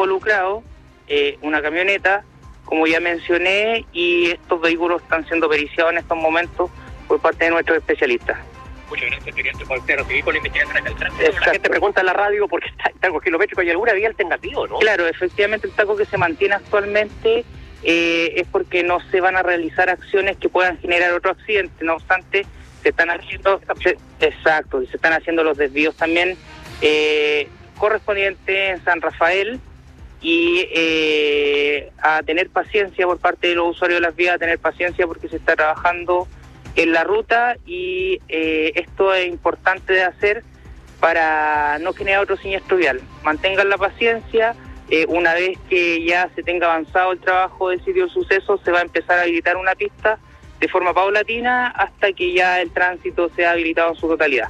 involucrados, una camioneta, como ya mencioné, y estos vehículos están siendo periciados en estos momentos por parte de nuestros especialistas. Muchas gracias, teniente Montero. Seguí con la investigación acá al tránsito. La gente pregunta en la radio porque está en taco kilométrico. ¿Hay alguna vía alternativa, no? Claro, efectivamente el taco que se mantiene actualmente es porque no se van a realizar acciones que puedan generar otro accidente. No obstante, se están haciendo los desvíos también correspondientes en San Rafael, y a tener paciencia por parte de los usuarios de las vías, a tener paciencia porque se está trabajando en la ruta, y esto es importante de hacer para no generar otro siniestro vial. Mantengan la paciencia. Una vez que ya se tenga avanzado el trabajo del sitio del suceso, se va a empezar a habilitar una pista de forma paulatina hasta que ya el tránsito sea habilitado en su totalidad.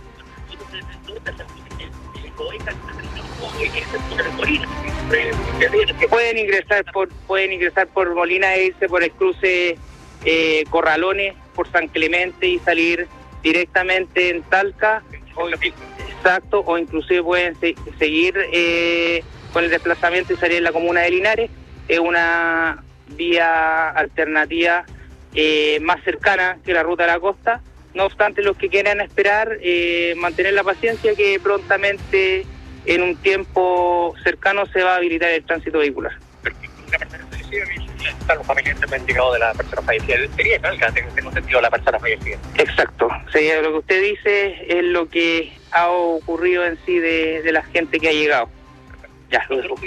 Pueden ingresar por Molina e irse por el cruce Corralones, por San Clemente, y salir directamente en Talca. O inclusive pueden seguir con el desplazamiento y salir en la comuna de Linares. Es una vía alternativa más cercana que la ruta de la costa. No obstante, los que quieran esperar, mantener la paciencia, que prontamente, en un tiempo cercano, se va a habilitar el tránsito vehicular. La persona fallecida, están los familiares me han indicado de la persona fallecida. Sería Talca, tengo sentido, la persona fallecida. Exacto. Sí, lo que usted dice es lo que ha ocurrido en sí de la gente que ha llegado. Ya, lo dejo.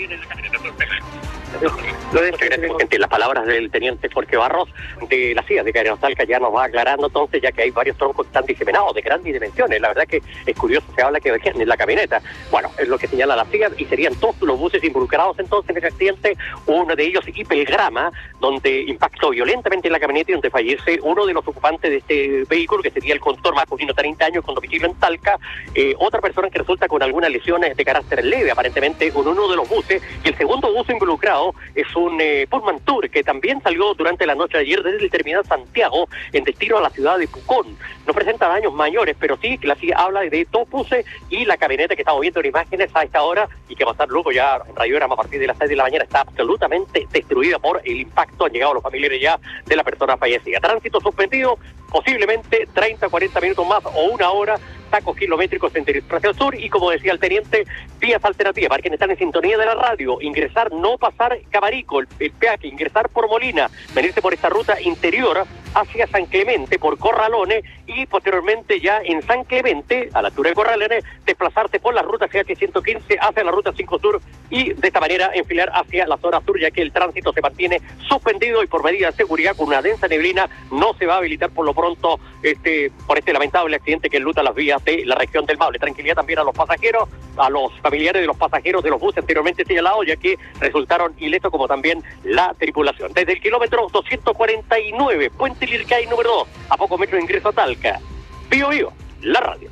Las palabras del teniente Jorge Barros de la CIA de Carabineros Talca ya nos va aclarando entonces, ya que hay varios troncos que están diseminados de grandes dimensiones. La verdad que es curioso, se habla que venían en la camioneta. Bueno, es lo que señala la CIA, y serían todos los buses involucrados entonces en ese accidente. Uno de ellos, Hipelgrama, donde impactó violentamente en la camioneta y donde fallece uno de los ocupantes de este vehículo, que sería el conductor masculino, 30 años, con domicilio en Talca. Otra persona que resulta con algunas lesiones de carácter leve, aparentemente, con uno de los buses. Y el segundo bus involucrado es un Pullman Tour que también salió durante la noche de ayer desde el terminal Santiago en destino a la ciudad de Pucón. No presenta daños mayores, pero sí que la CIA habla de dos buses y la camioneta que estamos viendo en imágenes a esta hora, y que va a estar luego ya en Rayuela a partir de las 6 de la mañana, está absolutamente destruida por el impacto. Han llegado los familiares ya de la persona fallecida. Tránsito suspendido, posiblemente 30, 40 minutos más o una hora, tacos kilométricos en dirección hacia el sur, y como decía el teniente, vías alternativas para quienes están en sintonía de la radio: ingresar, no pasar Cabarico, el peaje, ingresar por Molina, venirse por esta ruta interior hacia San Clemente por Corralones, y posteriormente ya en San Clemente, a la altura de Corralones, desplazarse por la ruta CH115 hacia la ruta 5 Sur, y de esta manera enfilar hacia la zona sur, ya que el tránsito se mantiene suspendido, y por medida de seguridad, con una densa neblina, no se va a habilitar por lo pronto por este lamentable accidente que enluta las vías de la región del Maule. Tranquilidad también a los pasajeros, a los familiares de los pasajeros de los buses anteriormente señalados, ya que resultaron ilesos, como también la tripulación. Desde el kilómetro 249, Puente Lircay número 2, a pocos metros de ingreso a Talca. Pío Vivo, la radio.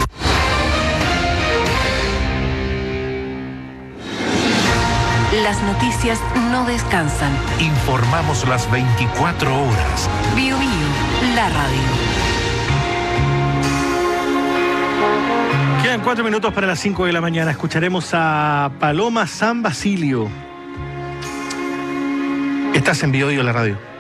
Las noticias no descansan. Informamos las 24 horas. Bio Bio, la radio. Quedan 4 minutos para las 5 de la mañana. Escucharemos a Paloma San Basilio. Estás en Bio Bio, la radio.